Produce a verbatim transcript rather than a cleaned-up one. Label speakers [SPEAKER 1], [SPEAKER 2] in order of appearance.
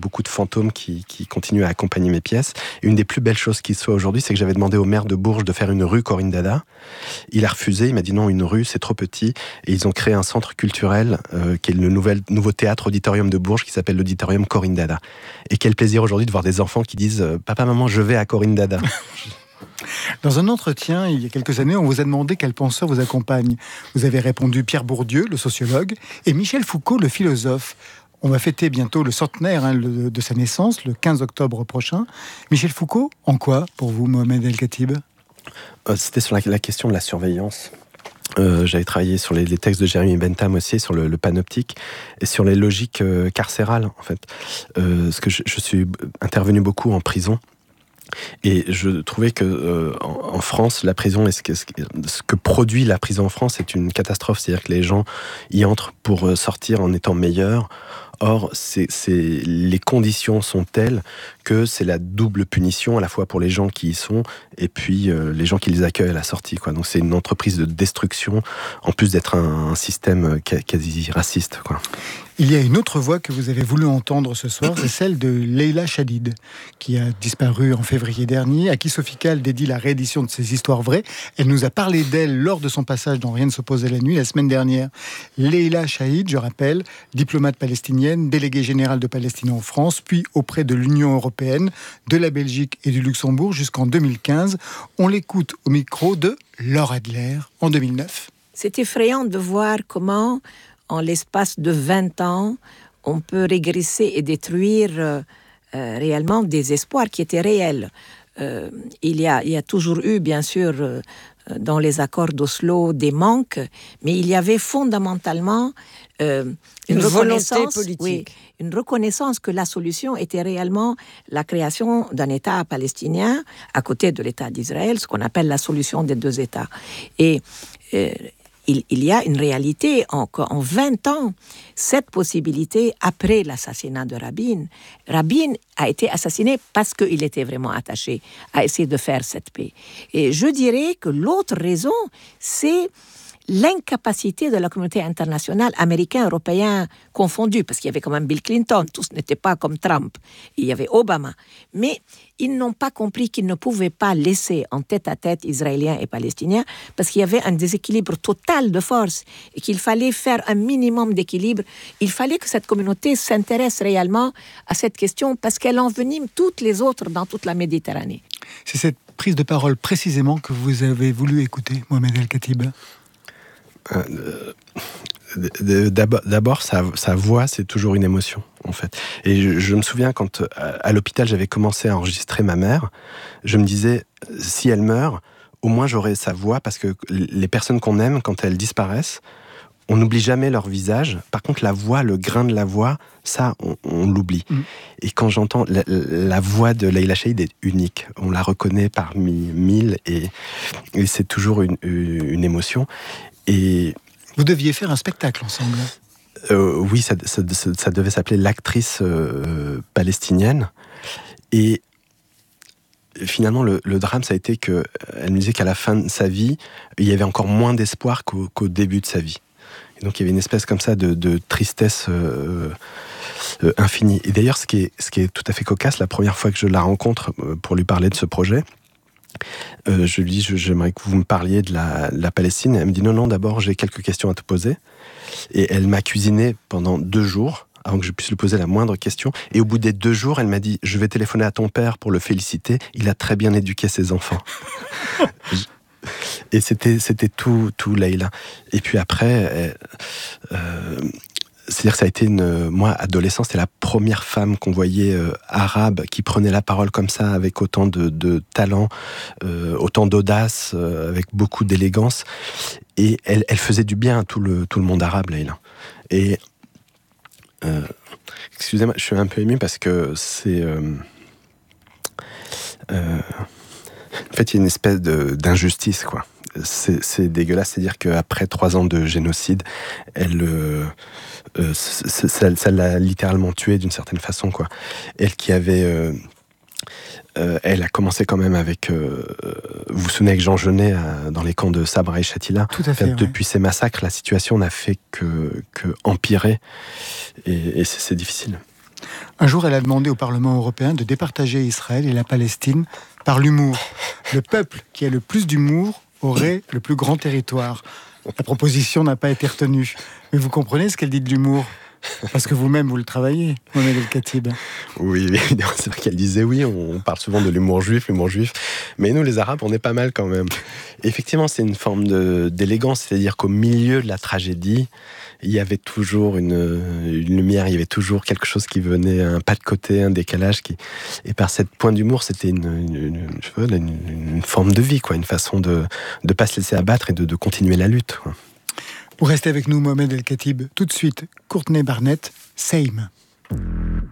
[SPEAKER 1] beaucoup de fantômes qui, qui continuent à accompagner mes pièces. Et une des plus belles choses qui soit aujourd'hui, c'est que j'avais demandé au maire de Bourges de faire une rue Corinne Dada. Il a refusé, il m'a dit non, une rue, c'est trop petit. Et ils ont créé un centre culturel euh, qui est le nouvel, nouveau théâtre auditorium de Bourges qui s'appelle l'auditorium Corinne Dada. Et quel plaisir aujourd'hui de voir des enfants qui disent euh, « Papa, maman, je vais à Corinne Dada ».
[SPEAKER 2] Dans un entretien, il y a quelques années, on vous a demandé quel penseur vous accompagne. Vous avez répondu Pierre Bourdieu, le sociologue, et Michel Foucault, le philosophe. On va fêter bientôt le centenaire hein, le, de sa naissance, le quinze octobre prochain. Michel Foucault, en quoi, pour vous, Mohamed El-Khatib ?
[SPEAKER 1] euh, C'était sur la, la question de la surveillance. Euh, j'avais travaillé sur les, les textes de Jérémy Bentham aussi, sur le, le panoptique, et sur les logiques euh, carcérales, en fait. Euh, parce que je, je suis intervenu beaucoup en prison. Et je trouvais que euh, en, en France, la prison, est ce, que, ce que produit la prison en France, est une catastrophe. C'est-à-dire que les gens y entrent pour sortir en étant meilleurs. Or, c'est, c'est, les conditions sont telles que c'est la double punition, à la fois pour les gens qui y sont et puis euh, les gens qui les accueillent à la sortie, quoi. Donc c'est une entreprise de destruction, en plus d'être un, un système quasi raciste, quoi.
[SPEAKER 2] Il y a une autre voix que vous avez voulu entendre ce soir, c'est celle de Leila Chadid, qui a disparu en février dernier, à qui Sophie Calle dédie la réédition de ses histoires vraies. Elle nous a parlé d'elle lors de son passage dans Rien ne s'oppose à la nuit, la semaine dernière. Leila Chadid, je rappelle, diplomate palestinienne, déléguée générale de Palestine en France, puis auprès de l'Union européenne, de la Belgique et du Luxembourg jusqu'en deux mille quinze. On l'écoute au micro de Laure Adler en deux mille neuf.
[SPEAKER 3] C'est effrayant de voir comment, en l'espace de vingt ans, on peut régresser et détruire euh, euh, réellement des espoirs qui étaient réels. Euh, il, y a, il y a toujours eu, bien sûr, euh, dans les accords d'Oslo, des manques, mais il y avait fondamentalement euh, une,
[SPEAKER 4] une
[SPEAKER 3] reconnaissance,
[SPEAKER 4] volonté politique.
[SPEAKER 3] Oui, une reconnaissance que la solution était réellement la création d'un État palestinien à côté de l'État d'Israël, ce qu'on appelle la solution des deux États. Et euh, Il, il y a une réalité, en, en vingt ans, cette possibilité, après l'assassinat de Rabin, Rabin a été assassiné parce qu'il était vraiment attaché à essayer de faire cette paix. Et je dirais que l'autre raison, c'est l'incapacité de la communauté internationale, américain, européen confondus, parce qu'il y avait quand même Bill Clinton, tous n'étaient pas comme Trump, il y avait Obama, mais ils n'ont pas compris qu'ils ne pouvaient pas laisser en tête-à-tête Israéliens et Palestiniens, parce qu'il y avait un déséquilibre total de force, et qu'il fallait faire un minimum d'équilibre. Il fallait que cette communauté s'intéresse réellement à cette question, parce qu'elle envenime toutes les autres dans toute la Méditerranée.
[SPEAKER 2] C'est cette prise de parole précisément que vous avez voulu écouter, Mohamed El-Khatib.
[SPEAKER 1] Euh, d'abord, d'abord sa, sa voix, c'est toujours une émotion, en fait. Et je, je me souviens quand, à, à l'hôpital, j'avais commencé à enregistrer ma mère, je me disais, si elle meurt, au moins j'aurai sa voix, parce que les personnes qu'on aime, quand elles disparaissent, on n'oublie jamais leur visage. Par contre, la voix, le grain de la voix, ça, on, on l'oublie. Mmh. Et quand j'entends la, la voix de Leila Chadid est unique. On la reconnaît parmi mille, et, et c'est toujours une, une émotion. Et
[SPEAKER 2] vous deviez faire un spectacle ensemble.
[SPEAKER 1] Euh, oui, ça, ça, ça, ça devait s'appeler L'actrice euh, palestinienne. Et finalement, le, le drame, ça a été qu'elle me disait qu'à la fin de sa vie, il y avait encore moins d'espoir qu'au, qu'au début de sa vie. Et donc, il y avait une espèce comme ça de, de tristesse euh, euh, infinie. Et d'ailleurs, ce qui est, ce qui est tout à fait cocasse, la première fois que je la rencontre pour lui parler de ce projet, Euh, je lui dis, je, j'aimerais que vous me parliez de la, de la Palestine. Elle me dit, non, non, d'abord, j'ai quelques questions à te poser. Et elle m'a cuisiné pendant deux jours, avant que je puisse lui poser la moindre question. Et au bout des deux jours, elle m'a dit, je vais téléphoner à ton père pour le féliciter. Il a très bien éduqué ses enfants. Et c'était, c'était tout, tout Leila. Et puis après, elle, euh, c'est-à-dire que ça a été une... Moi, adolescent, c'était la première femme qu'on voyait euh, arabe qui prenait la parole comme ça, avec autant de, de talent, euh, autant d'audace, euh, avec beaucoup d'élégance. Et elle, elle faisait du bien à tout le, tout le monde arabe, Leila. Et... Euh, excusez-moi, je suis un peu ému parce que c'est... Euh, euh, en fait, il y a une espèce de, d'injustice, quoi. C'est, c'est dégueulasse, c'est-à-dire qu'après trois ans de génocide, elle, euh, euh, ça, ça, ça l'a littéralement tuée d'une certaine façon, quoi. Elle qui avait, euh, euh, elle a commencé quand même avec, euh, vous vous souvenez avec Jean Genet euh, dans les camps de Sabra et Shatila.
[SPEAKER 2] Tout à fait.
[SPEAKER 1] En fait,
[SPEAKER 2] ouais.
[SPEAKER 1] Depuis ces massacres, la situation n'a fait que, que empirer, et, et c'est, c'est difficile.
[SPEAKER 2] Un jour, elle a demandé au Parlement européen de départager Israël et la Palestine par l'humour. Le peuple qui a le plus d'humour aurait le plus grand territoire. La proposition n'a pas été retenue. Mais vous comprenez ce qu'elle dit de l'humour ? Parce que vous-même, vous le travaillez, Mohamed El-Khatib.
[SPEAKER 1] Oui, c'est vrai qu'elle disait oui, on parle souvent de l'humour juif, l'humour juif, mais nous, les Arabes, on est pas mal quand même. Et effectivement, c'est une forme de, d'élégance, c'est-à-dire qu'au milieu de la tragédie, il y avait toujours une, une lumière, il y avait toujours quelque chose qui venait, un pas de côté, un décalage. Qui... Et par cette point d'humour, c'était une, une, une, je veux, une, une forme de vie, quoi, une façon de ne pas se laisser abattre et de, de continuer la lutte, quoi.
[SPEAKER 2] Pour rester avec nous, Mohamed El-Khatib, tout de suite, Courtney Barnett, Same.